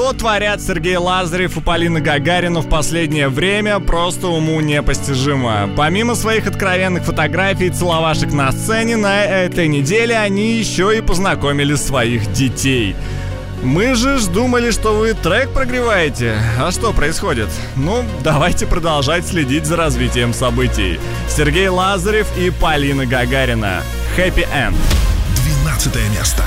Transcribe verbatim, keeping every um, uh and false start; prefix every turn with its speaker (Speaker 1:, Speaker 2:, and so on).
Speaker 1: Что творят Сергей Лазарев и Полина Гагарина в последнее время, просто уму непостижимо. Помимо своих откровенных фотографий и целовашек на сцене, на этой неделе они еще и познакомили своих детей. Мы же ж думали, что вы трек прогреваете. А что происходит? Ну, давайте продолжать следить за развитием событий. Сергей Лазарев и Полина Гагарина. Happy End.
Speaker 2: двенадцатое место.